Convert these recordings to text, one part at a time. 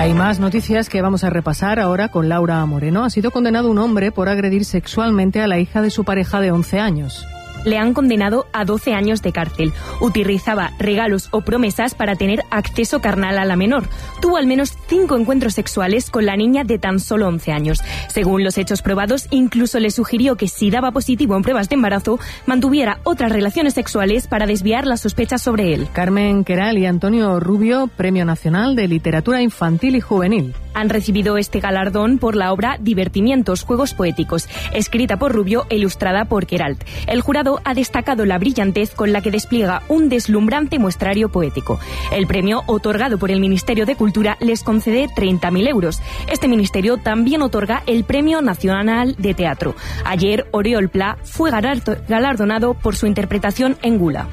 Hay más noticias que vamos a repasar ahora con Laura Moreno. Ha sido condenado un hombre por agredir sexualmente a la hija de su pareja de 11 años. Le han condenado a 12 años de cárcel. Utilizaba regalos o promesas para tener acceso carnal a la menor. Tuvo al menos 5 encuentros sexuales con la niña de tan solo 11 años. Según los hechos probados, incluso le sugirió que si daba positivo en pruebas de embarazo, mantuviera otras relaciones sexuales para desviar las sospechas sobre él. Carmen Queral y Antonio Rubio, Premio Nacional de Literatura Infantil y Juvenil. Han recibido este galardón por la obra Divertimientos, Juegos Poéticos, escrita por Rubio e ilustrada por Queralt. El jurado ha destacado la brillantez con la que despliega un deslumbrante muestrario poético. El premio, otorgado por el Ministerio de Cultura, les concede 30.000 euros. Este ministerio también otorga el Premio Nacional de Teatro. Ayer, Oriol Pla fue galardonado por su interpretación en Gula.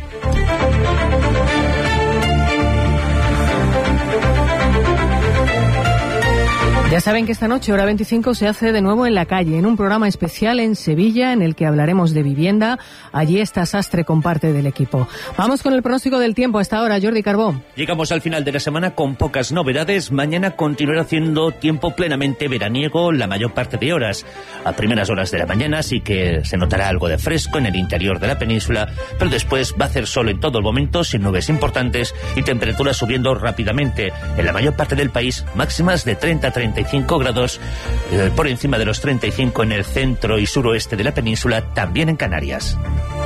Ya saben que esta noche, hora 25, se hace de nuevo en la calle, en un programa especial en Sevilla, en el que hablaremos de vivienda. Allí está Sastre con parte del equipo. Vamos con el pronóstico del tiempo hasta ahora, Jordi Carbó. Llegamos al final de la semana con pocas novedades. Mañana continuará haciendo tiempo plenamente veraniego la mayor parte de horas. A primeras horas de la mañana sí que se notará algo de fresco en el interior de la península, pero después va a hacer sol en todo el momento, sin nubes importantes y temperaturas subiendo rápidamente. En la mayor parte del país, máximas de 30-35 grados, por encima de los 35 en el centro y suroeste de la península, también en Canarias.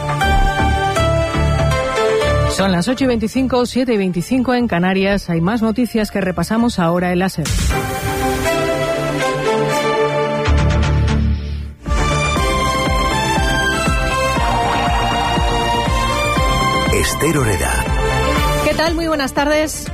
Son las 8:25, 7:25 en Canarias. Hay más noticias que repasamos ahora en la SER. Esther Oreda. ¿Qué tal? Muy buenas tardes.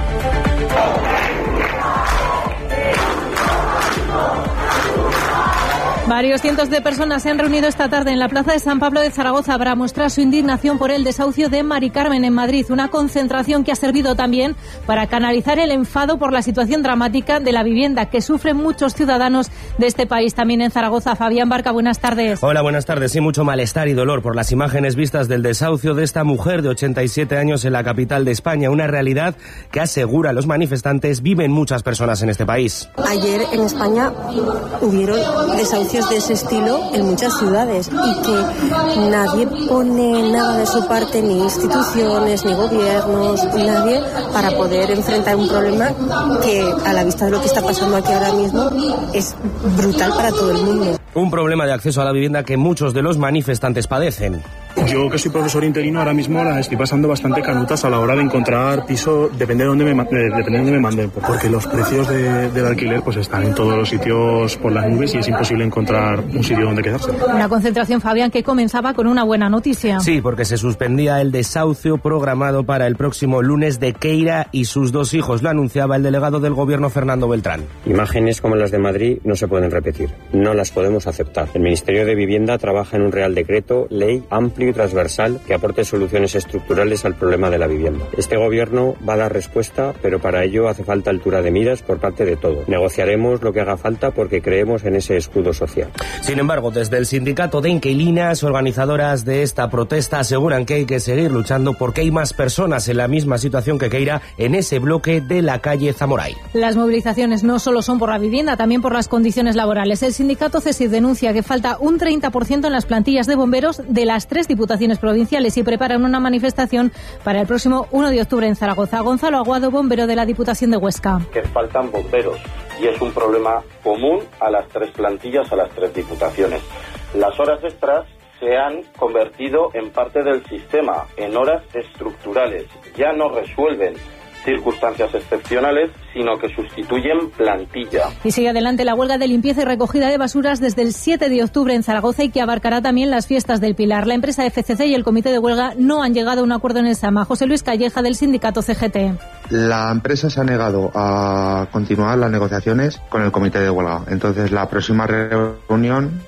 Varios cientos de personas se han reunido esta tarde en la Plaza de San Pablo de Zaragoza para mostrar su indignación por el desahucio de Mari Carmen en Madrid. Una concentración que ha servido también para canalizar el enfado por la situación dramática de la vivienda que sufren muchos ciudadanos de este país. También en Zaragoza, Fabián Barca, buenas tardes. Hola, buenas tardes. Sí, mucho malestar y dolor por las imágenes vistas del desahucio de esta mujer de 87 años en la capital de España. Una realidad que, asegura los manifestantes, viven muchas personas en este país. Ayer en España hubieron desahucios de ese estilo en muchas ciudades y que nadie pone nada de su parte, ni instituciones, ni gobiernos, nadie, para poder enfrentar un problema que, a la vista de lo que está pasando aquí ahora mismo, es brutal para todo el mundo. Un problema de acceso a la vivienda que muchos de los manifestantes padecen. Yo, que soy profesor interino, ahora mismo la estoy pasando bastante canutas a la hora de encontrar piso, depende de dónde me manden, porque los precios del alquiler pues están en todos los sitios por las nubes y es imposible encontrar un sitio donde quedarse. Una concentración, Fabián, que comenzaba con una buena noticia. Sí, porque se suspendía el desahucio programado para el próximo lunes de Keira y sus 2 hijos. Lo anunciaba el delegado del gobierno, Fernando Beltrán. Imágenes como las de Madrid no se pueden repetir, no las podemos aceptar. El Ministerio de Vivienda trabaja en un Real Decreto, ley amplio y transversal que aporte soluciones estructurales al problema de la vivienda. Este gobierno va a dar respuesta, pero para ello hace falta altura de miras por parte de todos. Negociaremos lo que haga falta porque creemos en ese escudo social. Sin embargo, desde el sindicato de inquilinas, organizadoras de esta protesta, aseguran que hay que seguir luchando porque hay más personas en la misma situación que Keira en ese bloque de la calle Zamoray. Las movilizaciones no solo son por la vivienda, también por las condiciones laborales. El sindicato CESIF denuncia que falta un 30% en las plantillas de bomberos de las 3 diputaciones provinciales y preparan una manifestación para el próximo 1 de octubre en Zaragoza. Gonzalo Aguado, bombero de la Diputación de Huesca. Que faltan bomberos y es un problema común a las 3 plantillas, a las 3 diputaciones. Las horas extras se han convertido en parte del sistema, en horas estructurales. Ya no resuelven circunstancias excepcionales, sino que sustituyen plantilla. Y sigue adelante la huelga de limpieza y recogida de basuras desde el 7 de octubre en Zaragoza y que abarcará también las fiestas del Pilar. La empresa FCC y el comité de huelga no han llegado a un acuerdo en el SAMA. José Luis Calleja, del sindicato CGT. La empresa se ha negado a continuar las negociaciones con el comité de huelga. Entonces, la próxima reunión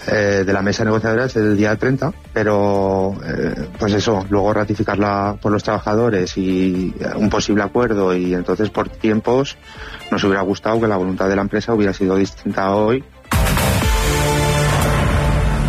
de la mesa negociadora es el día 30, pero pues eso, luego ratificarla por los trabajadores y un posible acuerdo, y entonces por tiempos nos hubiera gustado que la voluntad de la empresa hubiera sido distinta hoy.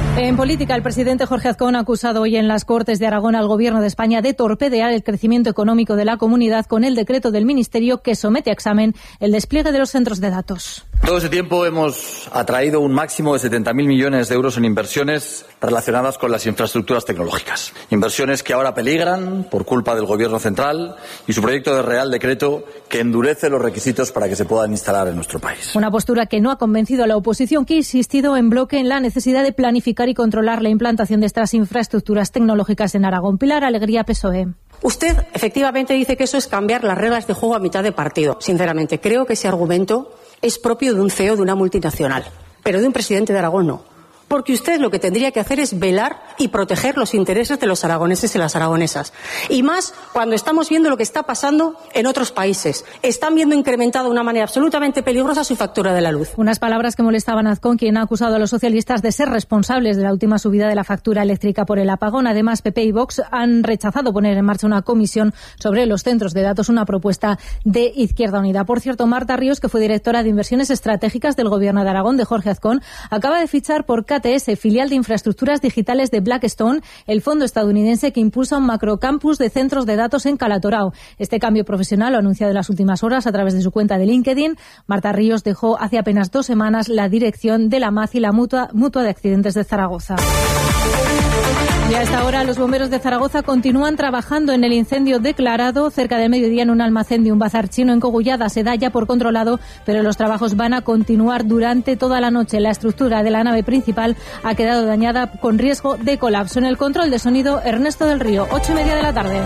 En política, el presidente Jorge Azcón ha acusado hoy en las Cortes de Aragón al Gobierno de España de torpedear el crecimiento económico de la comunidad con el decreto del Ministerio que somete a examen el despliegue de los centros de datos. Todo ese tiempo hemos atraído un máximo de 70.000 millones de euros en inversiones relacionadas con las infraestructuras tecnológicas. Inversiones que ahora peligran por culpa del Gobierno central y su proyecto de Real Decreto que endurece los requisitos para que se puedan instalar en nuestro país. Una postura que no ha convencido a la oposición, que ha insistido en bloque en la necesidad de planificar y controlar la implantación de estas infraestructuras tecnológicas en Aragón. Pilar Alegría, PSOE. Usted efectivamente dice que eso es cambiar las reglas de juego a mitad de partido. Sinceramente, creo que ese argumento es propio de un CEO de una multinacional, pero de un presidente de Aragón no. Porque usted lo que tendría que hacer es velar y proteger los intereses de los aragoneses y las aragonesas. Y más cuando estamos viendo lo que está pasando en otros países. Están viendo incrementada de una manera absolutamente peligrosa su factura de la luz. Unas palabras que molestaban a Azcón, quien ha acusado a los socialistas de ser responsables de la última subida de la factura eléctrica por el apagón. Además, PP y Vox han rechazado poner en marcha una comisión sobre los centros de datos, una propuesta de Izquierda Unida. Por cierto, Marta Ríos, que fue directora de Inversiones Estratégicas del Gobierno de Aragón, de Jorge Azcón, acaba de fichar por KTS, filial de infraestructuras digitales de Blackstone, el fondo estadounidense que impulsa un macrocampus de centros de datos en Calatorao. Este cambio profesional lo ha anunciado en las últimas horas a través de su cuenta de LinkedIn. Marta Ríos dejó hace apenas 2 semanas la dirección de la MAZ y la Mutua de Accidentes de Zaragoza. Y a esta hora los bomberos de Zaragoza continúan trabajando en el incendio declarado cerca del mediodía en un almacén de un bazar chino en Cogullada. Se da ya por controlado, pero los trabajos van a continuar durante toda la noche. La estructura de la nave principal ha quedado dañada con riesgo de colapso. En el control de sonido, Ernesto del Río, 8:30 de la tarde.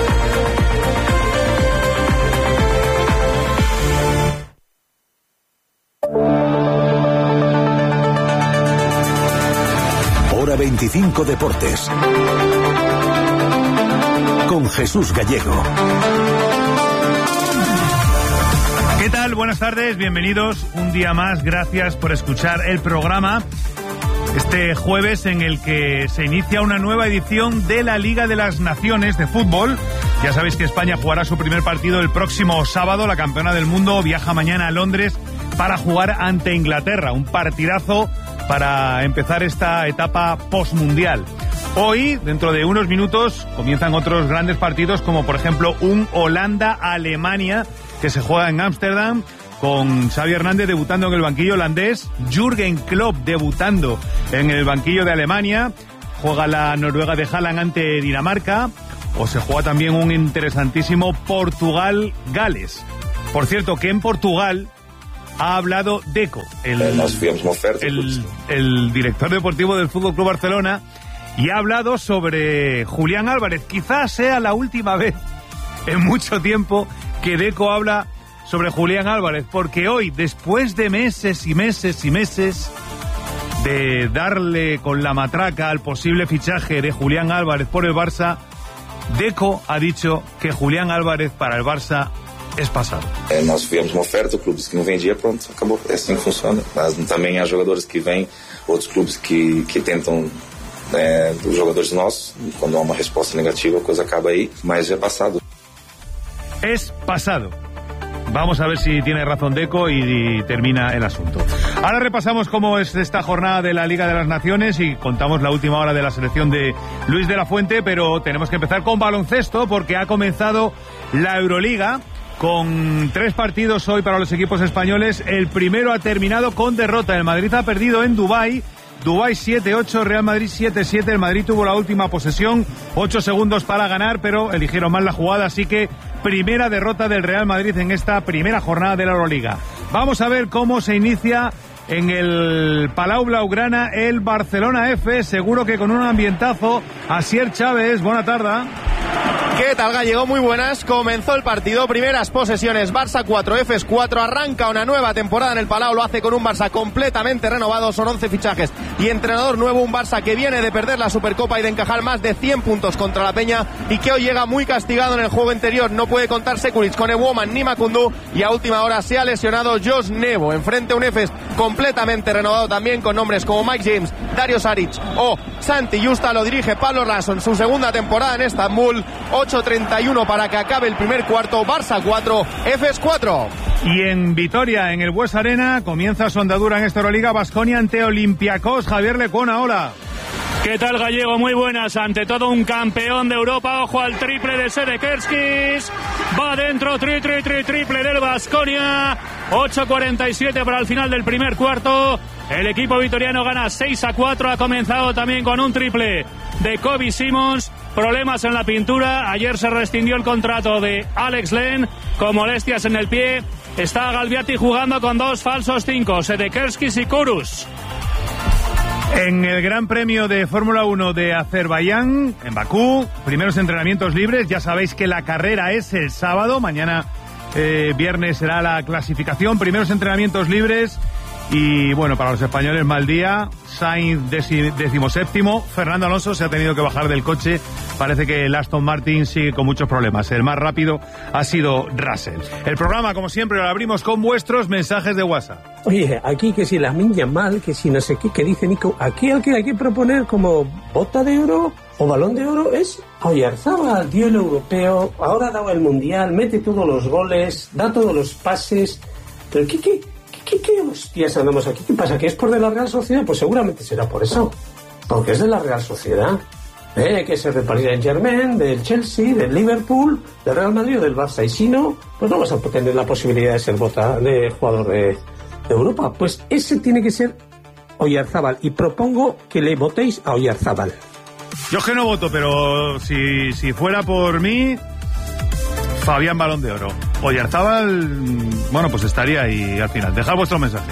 Hora 25 Deportes. Con Jesús Gallego. ¿Qué tal? Buenas tardes, bienvenidos un día más. Gracias por escuchar el programa. Este jueves en el que se inicia una nueva edición de la Liga de las Naciones de fútbol. Ya sabéis que España jugará su primer partido el próximo sábado. La campeona del mundo viaja mañana a Londres para jugar ante Inglaterra. Un partidazo para empezar esta etapa postmundial. Hoy, dentro de unos minutos, comienzan otros grandes partidos, como por ejemplo un Holanda-Alemania que se juega en Ámsterdam, con Xavi Hernández debutando en el banquillo holandés, Jürgen Klopp debutando en el banquillo de Alemania, juega la Noruega de Haaland ante Dinamarca, o se juega también un interesantísimo Portugal-Gales. Por cierto, que en Portugal ha hablado Deco, el director deportivo del FC Barcelona, y ha hablado sobre Julián Álvarez. Quizás sea la última vez en mucho tiempo que Deco habla sobre Julián Álvarez, porque hoy, después de meses y meses y meses de darle con la matraca al posible fichaje de Julián Álvarez por el Barça, Deco ha dicho que Julián Álvarez para el Barça es pasado. Nós tivemos uma oferta, o clube disse que não vendia, pronto, acabou. É assim que funciona. Mas também há jogadores que vêm, outros clubes que tentam dos jogadores nossos, e quando há uma resposta negativa, a coisa acaba aí, mas é pasado. Es pasado. Vamos a ver si tiene razón Deco y termina el asunto. Ahora repasamos cómo es esta jornada de la Liga de las Naciones y contamos la última hora de la selección de Luis de la Fuente, pero tenemos que empezar con baloncesto porque ha comenzado la Euroliga con 3 partidos hoy para los equipos españoles. El primero ha terminado con derrota. El Madrid ha perdido en Dubái 7-8, Real Madrid 7-7. El Madrid tuvo la última posesión, 8 segundos para ganar, pero eligieron mal la jugada, así que primera derrota del Real Madrid en esta primera jornada de la Euroliga. Vamos a ver cómo se inicia en el Palau Blaugrana el Barcelona F, seguro que con un ambientazo. Asier Chávez, buena tarde. ¿Qué tal, Gallego? Muy buenas. Comenzó el partido, primeras posesiones, Barça 4, Efes 4, arranca una nueva temporada en el Palau, lo hace con un Barça completamente renovado, son 11 fichajes y entrenador nuevo, un Barça que viene de perder la Supercopa y de encajar más de 100 puntos contra la Peña y que hoy llega muy castigado en el juego interior, no puede contar Sekulic con Ewoman ni Makundu y a última hora se ha lesionado Josh Nevo, enfrente un Efes completamente renovado también con nombres como Mike James, Dario Saric o Santi Justa, lo dirige Pablo Lasso en su segunda temporada en Estambul. 8:31 para que acabe el primer cuarto, Barça 4, Efes 4. Y en Vitoria, en el Bues Arena, comienza su andadura en esta Euroliga, Baskonia ante Olympiacos. Javier Lecuona, hola. ¿Qué tal, Gallego? Muy buenas. Ante todo, un campeón de Europa. Ojo al triple de Sedekerskis. Va dentro, triple del Baskonia. 8:47 para el final del primer cuarto. El equipo vitoriano gana 6-4. Ha comenzado también con un triple de Kobe Simons. Problemas en la pintura. Ayer se rescindió el contrato de Alex Len con molestias en el pie. Está Galbiati jugando con 2 falsos 5. Sedekerskis y Kurus. En el Gran Premio de Fórmula 1 de Azerbaiyán, en Bakú, primeros entrenamientos libres. Ya sabéis que la carrera es el sábado. Mañana, viernes, será la clasificación. Primeros entrenamientos libres. Y bueno, para los españoles, mal día. Sainz 17º. Fernando Alonso se ha tenido que bajar del coche. Parece que el Aston Martin sigue con muchos problemas. El más rápido ha sido Russell. El programa, como siempre, lo abrimos con vuestros mensajes de WhatsApp. Oye, aquí que si Lamine Yamal, que si no sé qué, que dice Nico, aquí al que hay que proponer como bota de oro o balón de oro es Oyarzabal, tío, el europeo. Ahora ha dado el mundial, mete todos los goles, da todos los pases. Pero ¿qué hostias andamos aquí? ¿Qué pasa? ¿Que es por de la Real Sociedad? Pues seguramente será por eso. Porque es de la Real Sociedad. Que se repartirá en Germain, del Chelsea, del Liverpool, del Real Madrid o del Barça. Y si no, pues no vas a tener la posibilidad de ser de jugador de Europa. Pues ese tiene que ser Oyarzabal. Y propongo que le votéis a Oyarzabal. Yo que no voto, pero si fuera por mí, Fabián Balón de Oro. Oyarzabal, bueno, pues estaría ahí al final. Dejad vuestro mensaje.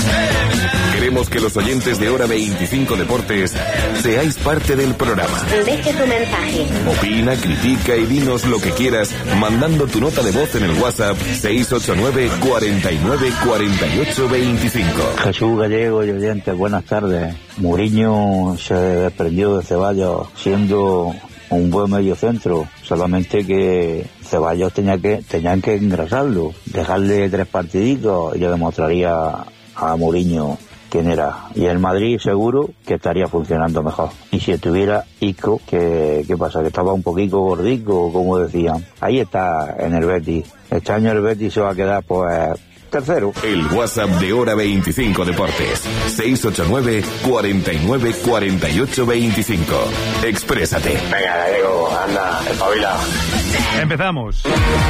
Queremos que los oyentes de Hora 25 Deportes seáis parte del programa. Deje tu mensaje. Opina, critica y dinos lo que quieras mandando tu nota de voz en el WhatsApp 689 49 48 25. Jesús Gallego y oyentes, buenas tardes. Mourinho se desprendió de Ceballos siendo un buen mediocentro, solamente que Ceballos tenían que engrasarlo, dejarle 3 partiditos y le demostraría a Mourinho quién era. Y el Madrid seguro que estaría funcionando mejor. Y si estuviera Isco, ¿qué pasa? Que estaba un poquito gordico, como decían. Ahí está en el Betis. Este año el Betis se va a quedar, pues, tercero. El WhatsApp de Hora 25 Deportes. 689 49 48 25. Exprésate. Venga, Gallego, anda, espabila. Empezamos.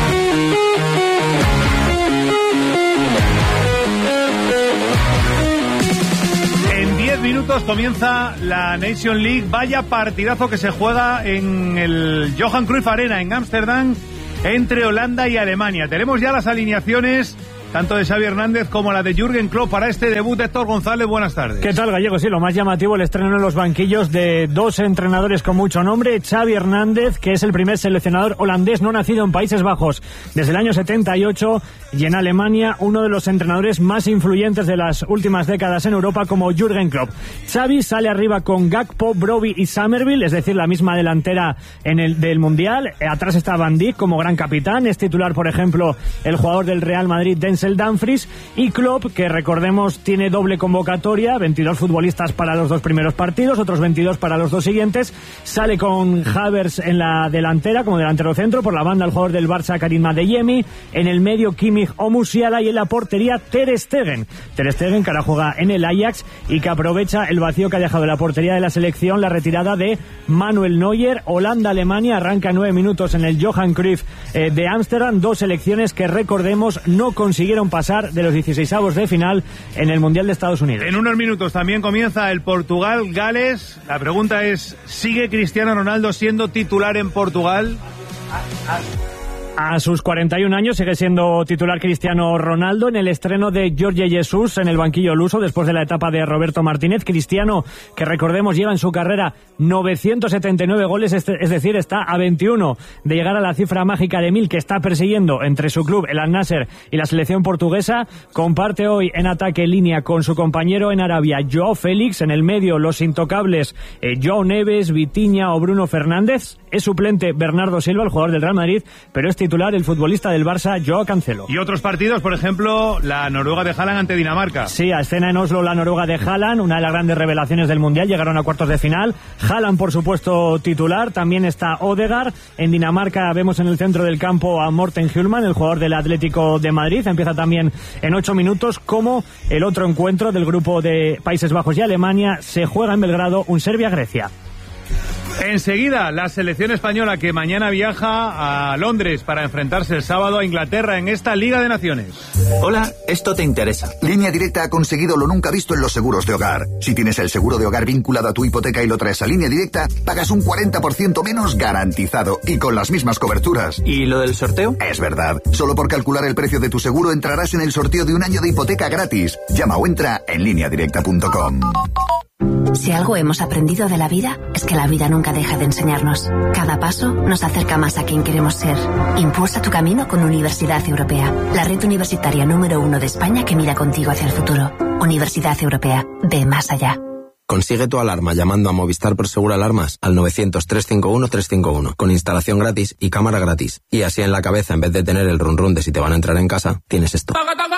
En 10 minutos comienza la Nation League. Vaya partidazo que se juega en el Johan Cruyff Arena en Ámsterdam entre Holanda y Alemania. Tenemos ya las alineaciones tanto de Xavi Hernández como la de Jürgen Klopp para este debut. Héctor González, buenas tardes. ¿Qué tal, Gallego? Sí, lo más llamativo, el estreno en los banquillos de 2 entrenadores con mucho nombre. Xavi Hernández, que es el primer seleccionador holandés no nacido en Países Bajos desde el año 78, y en Alemania uno de los entrenadores más influyentes de las últimas décadas en Europa, como Jürgen Klopp. Xavi sale arriba con Gakpo, Brobbey y Summerville, es decir, la misma delantera del Mundial. Atrás está Van Dijk como gran capitán, es titular, por ejemplo, el jugador del Real Madrid, Denzel Dumfries, y Klopp, que recordemos tiene doble convocatoria, 22 futbolistas para los 2 primeros partidos, otros 22 para los 2 siguientes. Sale con Havertz en la delantera como delantero centro, por la banda el jugador del Barça Karim Adeyemi, en el medio Kimmich o Musiala, y en la portería Ter Stegen, que ahora juega en el Ajax y que aprovecha el vacío que ha dejado en la portería de la selección la retirada de Manuel Neuer. Holanda-Alemania arranca 9 minutos en el Johan Cruyff de Ámsterdam, 2 selecciones que, recordemos, no consiguieron pasar de los 16avos de final en el Mundial de Estados Unidos. En unos minutos también comienza el Portugal-Gales. La pregunta es, ¿sigue Cristiano Ronaldo siendo titular en Portugal? A sus 41 años sigue siendo titular Cristiano Ronaldo. En el estreno de Jorge Jesus en el banquillo luso después de la etapa de Roberto Martínez. Cristiano, que recordemos lleva en su carrera 979 goles, es decir, está a 21 de llegar a la cifra mágica de 1000 que está persiguiendo entre su club, el Al-Nassr, y la selección portuguesa. Comparte hoy en ataque línea con su compañero en Arabia, Joao Félix. En el medio, los intocables Joao Neves, Vitinha o Bruno Fernández. Es suplente Bernardo Silva, el jugador del Real Madrid, pero es titular el futbolista del Barça, Joao Cancelo. Y otros partidos, por ejemplo, la Noruega de Haaland ante Dinamarca. Sí, a escena en Oslo la Noruega de Haaland, una de las grandes revelaciones del Mundial, llegaron a cuartos de final. Haaland, por supuesto, titular, también está Odegaard. En Dinamarca vemos en el centro del campo a Morten Hjulmand, el jugador del Atlético de Madrid, empieza también en 8 minutos, como el otro encuentro del grupo de Países Bajos y Alemania, se juega en Belgrado un Serbia-Grecia. Enseguida, la selección española que mañana viaja a Londres para enfrentarse el sábado a Inglaterra en esta Liga de Naciones. Hola, esto te interesa. Línea Directa ha conseguido lo nunca visto en los seguros de hogar. Si tienes el seguro de hogar vinculado a tu hipoteca y lo traes a Línea Directa, pagas un 40% menos garantizado y con las mismas coberturas. ¿Y lo del sorteo? Es verdad. Solo por calcular el precio de tu seguro entrarás en el sorteo de un año de hipoteca gratis. Llama o entra en lineadirecta.com. Si algo hemos aprendido de la vida, es que la vida nunca deja de enseñarnos. Cada paso nos acerca más a quien queremos ser. Impulsa tu camino con Universidad Europea, la red universitaria número 1 de España que mira contigo hacia el futuro. Universidad Europea, ve más allá. Consigue tu alarma llamando a Movistar Prosegur Alarmas al 900-351-351, con instalación gratis y cámara gratis. Y así en la cabeza, en vez de tener el run run de si te van a entrar en casa, tienes esto.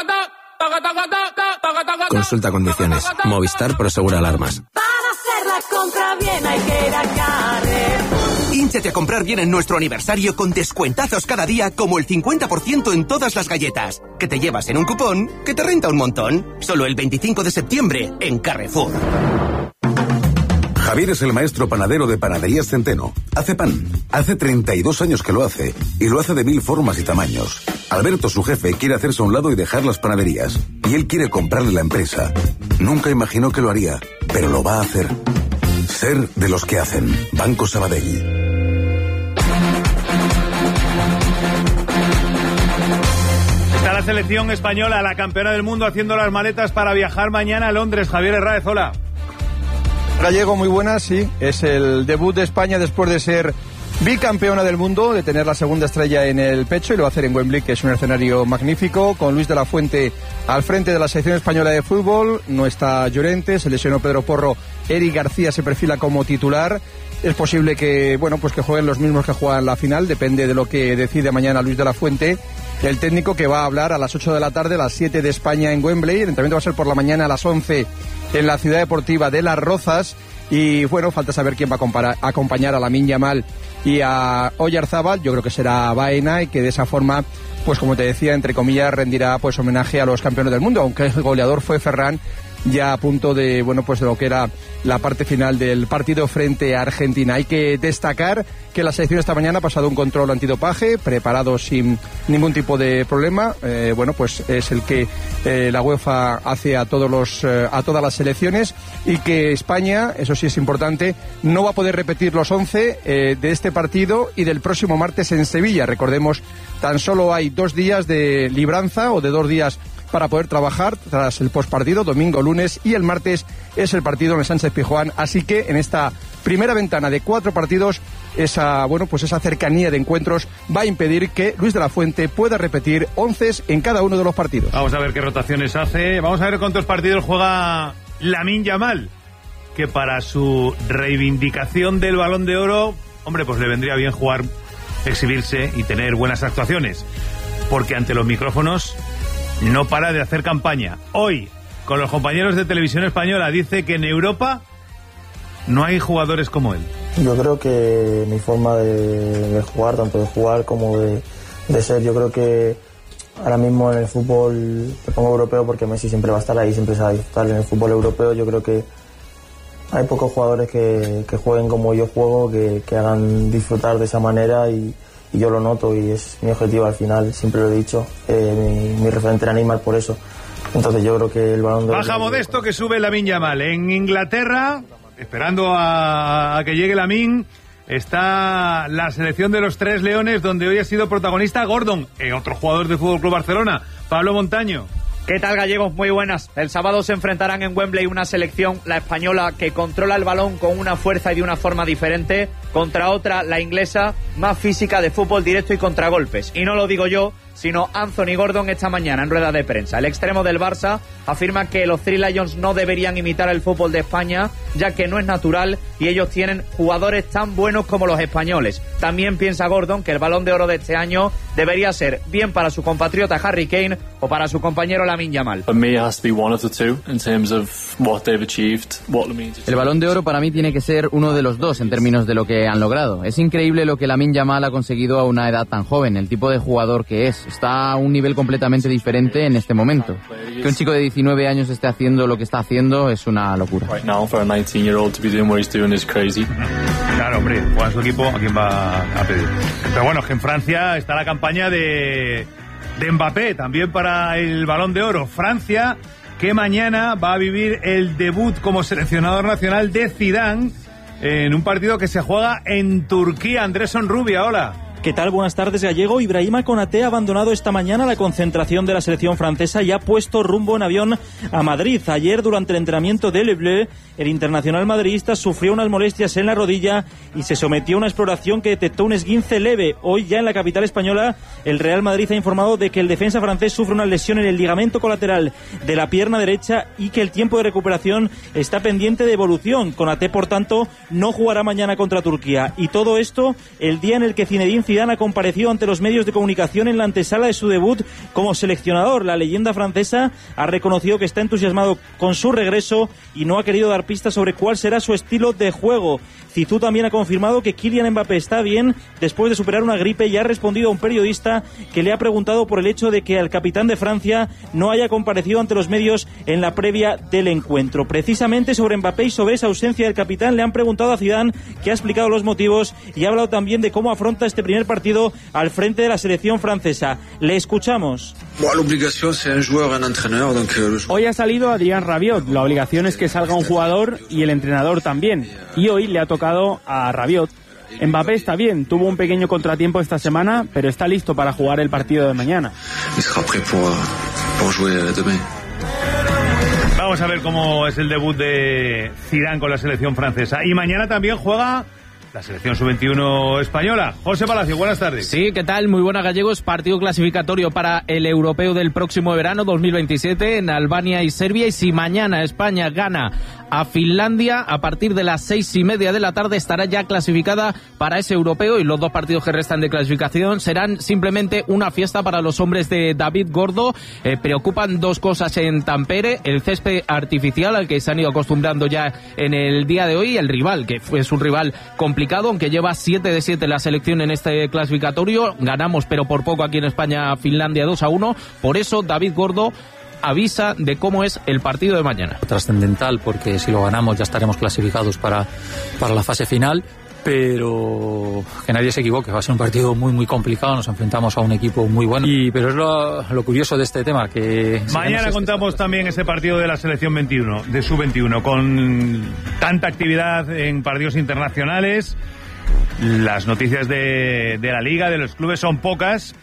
Consulta condiciones. Movistar Prosegur Alarmas. Para hacer la compra bien hay que ir a Carrer. Hínchate a comprar bien en nuestro aniversario con descuentazos cada día, como el 50% en todas las galletas, que te llevas en un cupón que te renta un montón. Solo el 25 de septiembre en Carrefour. Javier es el maestro panadero de Panaderías Centeno. Hace pan. Hace 32 años que lo hace. Y lo hace de 1000 formas y tamaños. Alberto, su jefe, quiere hacerse a un lado y dejar las panaderías. Y él quiere comprarle la empresa. Nunca imaginó que lo haría, pero lo va a hacer. Ser de los que hacen. Banco Sabadell. Está la selección española, la campeona del mundo, haciendo las maletas para viajar mañana a Londres. Javier Herráez, hola. Gallego, muy buenas, sí. Es el debut de España después de ser bicampeona del mundo, de tener la segunda estrella en el pecho, y lo va a hacer en Wembley, que es un escenario magnífico, con Luis de la Fuente al frente de la selección española de fútbol. No está Llorente, se lesionó Pedro Porro, Eric García se perfila como titular. Es posible que, bueno, pues que jueguen los mismos que juegan la final, depende de lo que decide mañana Luis de la Fuente, el técnico, que va a hablar a las 8 de la tarde, a las 7 de España en Wembley. El entrenamiento va a ser por la mañana a las 11 en la Ciudad Deportiva de Las Rozas. Y bueno, falta saber quién va a acompañar a Lamine Yamal y a Oyarzábal. Yo creo que será Baena, y que de esa forma, pues como te decía, entre comillas, rendirá pues homenaje a los campeones del mundo, aunque el goleador fue Ferran, ya a punto de, bueno, pues de lo que era la parte final del partido frente a Argentina. Hay que destacar que la selección esta mañana ha pasado un control antidopaje, preparado sin ningún tipo de problema. Bueno, pues es el que la UEFA hace a todas las selecciones, y que España, eso sí es importante, no va a poder repetir los 11 de este partido y del próximo martes en Sevilla. Recordemos, tan solo hay 2 días de libranza, o de 2 días para poder trabajar tras el postpartido, domingo, lunes, y el martes es el partido en el Sánchez Pizjuán. Así que en esta primera ventana de 4 partidos, esa cercanía de encuentros va a impedir que Luis de la Fuente pueda repetir 11 en cada uno de los partidos. Vamos a ver qué rotaciones hace. Vamos a ver cuántos partidos juega Lamine Yamal, que para su reivindicación del Balón de Oro, hombre, pues le vendría bien jugar, exhibirse y tener buenas actuaciones, porque ante los micrófonos no para de hacer campaña. Hoy, con los compañeros de Televisión Española, dice que en Europa no hay jugadores como él. Yo creo que mi forma de jugar, tanto de jugar como de ser, yo creo que ahora mismo en el fútbol, te pongo europeo porque Messi siempre va a estar ahí, siempre se va a disfrutar. En el fútbol europeo yo creo que hay pocos jugadores que jueguen como yo juego, que hagan disfrutar de esa manera, y yo lo noto, y es mi objetivo al final, siempre lo he dicho. Mi referente era Neymar, por eso. Entonces yo creo que el Balón de Oro... Baja Modesto, que sube Lamine Yamal. En Inglaterra, esperando a que llegue Lamine, está la selección de los Tres Leones, donde hoy ha sido protagonista Gordon, otro jugador del FC Barcelona, Pablo Montaño. ¿Qué tal, gallegos? Muy buenas. El sábado se enfrentarán en Wembley una selección, la española, que controla el balón con una fuerza y de una forma diferente, contra otra, la inglesa, más física de fútbol directo y contragolpes. Y no lo digo yo, sino Anthony Gordon esta mañana en rueda de prensa. El extremo del Barça afirma que los Three Lions no deberían imitar el fútbol de España, ya que no es natural y ellos tienen jugadores tan buenos como los españoles. También piensa Gordon que el Balón de Oro de este año debería ser bien para su compatriota Harry Kane o para su compañero Lamine Yamal. El Balón de Oro para mí tiene que ser uno de los dos en términos de lo que han logrado. Es increíble lo que Lamine Yamal ha conseguido a una edad tan joven, el tipo de jugador que es. Está a un nivel completamente diferente en este momento. Que un chico de 19 años esté haciendo lo que está haciendo es una locura. Claro, hombre, juega su equipo, ¿a quién va a pedir? Pero bueno, que en Francia está la campaña de Mbappé, también para el Balón de Oro. Francia, que mañana va a vivir el debut como seleccionador nacional de Zidane en un partido que se juega en Turquía. Andrés Sonrubia, hola. ¿Qué tal? Buenas tardes, Gallego. Ibrahima Konaté ha abandonado esta mañana la concentración de la selección francesa y ha puesto rumbo en avión a Madrid. Ayer, durante el entrenamiento de Le Bleu, el internacional madridista sufrió unas molestias en la rodilla y se sometió a una exploración que detectó un esguince leve. Hoy, ya en la capital española, el Real Madrid ha informado de que el defensa francés sufre una lesión en el ligamento colateral de la pierna derecha y que el tiempo de recuperación está pendiente de evolución. Konaté, por tanto, no jugará mañana contra Turquía. Y todo esto el día en el que Zinedine Zidane compareció ante los medios de comunicación en la antesala de su debut como seleccionador. La leyenda francesa ha reconocido que está entusiasmado con su regreso y no ha querido dar pistas sobre cuál será su estilo de juego. Zizou también ha confirmado que Kylian Mbappé está bien después de superar una gripe y ha respondido a un periodista que le ha preguntado por el hecho de que el capitán de Francia no haya comparecido ante los medios en la previa del encuentro. Precisamente sobre Mbappé y sobre esa ausencia del capitán le han preguntado a Zidane, que ha explicado los motivos y ha hablado también de cómo afronta este primer partido al frente de la selección francesa. Le escuchamos. Hoy ha salido Adrien Rabiot. La obligación es que salga un jugador y el entrenador también. Y hoy le ha tocado a Rabiot. Mbappé está bien, tuvo un pequeño contratiempo esta semana, pero está listo para jugar el partido de mañana. Vamos a ver cómo es el debut de Zidane con la selección francesa. Y mañana también juega la selección sub-21 española. José Palacio, buenas tardes. Sí, ¿qué tal? Muy buenas, Gallegos. Partido clasificatorio para el europeo del próximo verano 2027 en Albania y Serbia. Y si mañana España gana a Finlandia, a partir de las 6:30 de la tarde estará ya clasificada para ese europeo, y los dos partidos que restan de clasificación serán simplemente una fiesta para los hombres de David Gordo. Preocupan dos cosas en Tampere: el césped artificial al que se han ido acostumbrando ya en el día de hoy, el rival, que es un rival complicado, aunque lleva 7 de 7 la selección en este clasificatorio. Ganamos, pero por poco aquí en España, a Finlandia 2-1. Por eso David Gordo avisa de cómo es el partido de mañana. Trascendental, porque si lo ganamos ya estaremos clasificados para la fase final, pero que nadie se equivoque, va a ser un partido muy muy complicado, nos enfrentamos a un equipo muy bueno, pero es lo curioso de este tema, que mañana contamos también ese partido de la selección 21, de sub-21, con tanta actividad en partidos internacionales. Las noticias de la Liga, de los clubes, son pocas.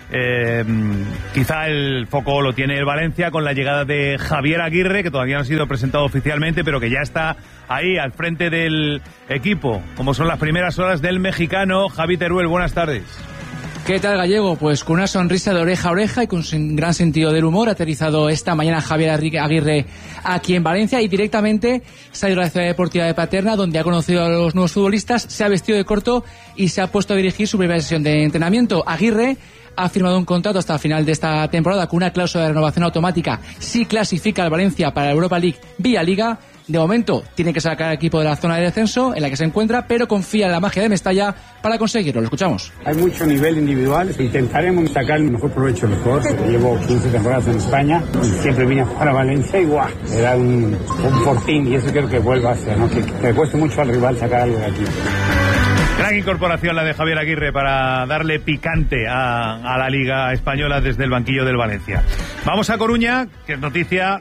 Quizá el foco lo tiene el Valencia con la llegada de Javier Aguirre, que todavía no ha sido presentado oficialmente, pero que ya está ahí al frente del equipo. Como son las primeras horas del mexicano. Javi Teruel, buenas tardes. ¿Qué tal, Gallego? Pues con una sonrisa de oreja a oreja y con un gran sentido del humor ha aterrizado esta mañana Javier Aguirre aquí en Valencia y directamente se ha ido a la Ciudad Deportiva de Paterna, donde ha conocido a los nuevos futbolistas, se ha vestido de corto y se ha puesto a dirigir su primera sesión de entrenamiento. Aguirre ha firmado un contrato hasta el final de esta temporada con una cláusula de renovación automática si clasifica al Valencia para la Europa League vía Liga. De momento tiene que sacar al equipo de la zona de descenso en la que se encuentra, pero confía en la magia de Mestalla para conseguirlo. Lo escuchamos. Hay mucho nivel individual, intentaremos sacar el mejor provecho de los jugadores. Llevo 15 temporadas en España y siempre vine a jugar a Valencia y ¡guau! Era un fortín, y eso creo que vuelva a ser, ¿no? Que le cueste mucho al rival sacar algo de aquí. Gran incorporación la de Javier Aguirre para darle picante a la Liga Española desde el banquillo del Valencia. Vamos a Coruña, que es noticia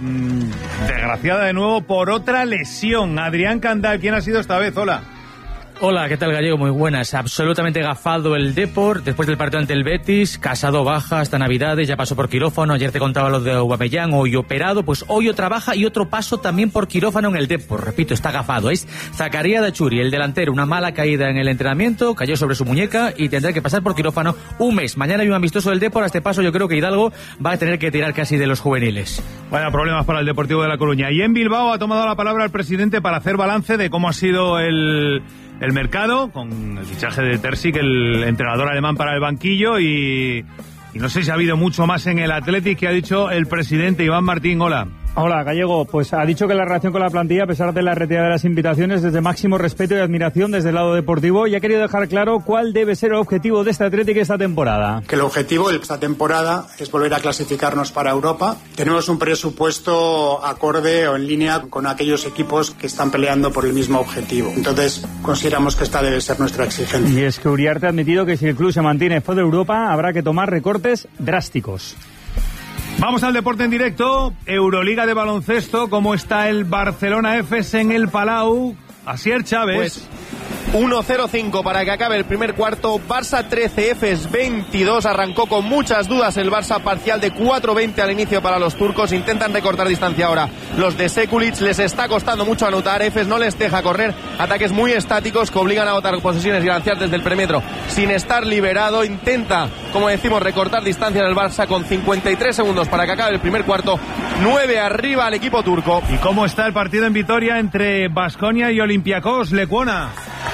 desgraciada de nuevo por otra lesión. Adrián Candal, ¿quién ha sido esta vez? Hola. Hola, ¿qué tal, Gallego? Muy buenas. Absolutamente gafado el Depor después del partido ante el Betis. Casado baja hasta Navidades, ya pasó por quirófano. Ayer te contaba lo de Aubameyang, hoy operado. Pues hoy otra baja y otro paso también por quirófano en el Depor. Repito, está gafado. Es Zakaria Dachuri, el delantero. Una mala caída en el entrenamiento, cayó sobre su muñeca y tendrá que pasar por quirófano un mes. Mañana hay un amistoso del Depor. A este paso yo creo que Hidalgo va a tener que tirar casi de los juveniles. Vaya problemas para el Deportivo de La Coruña. Y en Bilbao ha tomado la palabra el presidente para hacer balance de cómo ha sido el mercado, con el fichaje de Terzic, el entrenador alemán, para el banquillo, y no sé si ha habido mucho más en el Athletic. Que ha dicho el presidente Iván Martín. Hola. Hola, Gallego. Pues ha dicho que la relación con la plantilla, a pesar de la retirada de las invitaciones, desde máximo respeto y admiración desde el lado deportivo, y ha querido dejar claro cuál debe ser el objetivo de este Athletic esta temporada. Que el objetivo de esta temporada es volver a clasificarnos para Europa. Tenemos un presupuesto acorde o en línea con aquellos equipos que están peleando por el mismo objetivo. Entonces, consideramos que esta debe ser nuestra exigencia. Y es que Uriarte ha admitido que si el club se mantiene fuera de Europa, habrá que tomar recortes drásticos. Vamos al deporte en directo. Euroliga de baloncesto. ¿Cómo está el Barcelona Efes en el Palau? Asier Chávez. Pues 1-0-5 para que acabe el primer cuarto. Barça 13, Efes 22. Arrancó con muchas dudas el Barça, parcial de 4-20 al inicio para los turcos. Intentan recortar distancia ahora los de Sekulic. Les está costando mucho anotar. Efes no les deja correr. Ataques muy estáticos que obligan a botar posesiones y lanzar desde el perímetro sin estar liberado. Intenta, como decimos, recortar distancia del Barça con 53 segundos para que acabe el primer cuarto. 9 arriba al equipo turco. ¿Y cómo está el partido en Vitoria entre Baskonia y Olympiacos, Lecuona?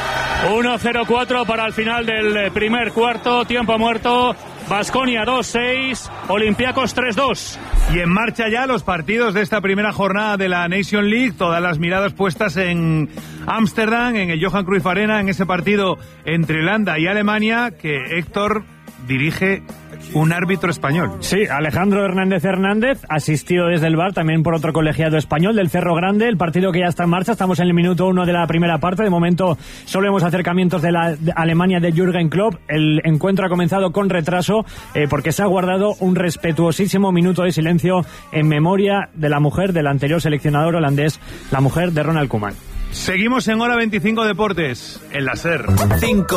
1-0-4 para el final del primer cuarto, tiempo muerto. Baskonia 2-6, Olympiacos 3-2. Y en marcha ya los partidos de esta primera jornada de la Nation League. Todas las miradas puestas en Ámsterdam, en el Johan Cruyff Arena, en ese partido entre Holanda y Alemania, que Héctor dirige un árbitro español. Sí, Alejandro Hernández asistido desde el VAR, también por otro colegiado español del Cerro Grande. El partido que ya está en marcha, estamos en el minuto 1 de la primera parte. De momento solo vemos acercamientos de la Alemania de Jürgen Klopp. El encuentro ha comenzado con retraso porque se ha guardado un respetuosísimo minuto de silencio en memoria de la mujer del anterior seleccionador holandés, la mujer de Ronald Koeman. Seguimos en Hora 25 Deportes, en la SER. 5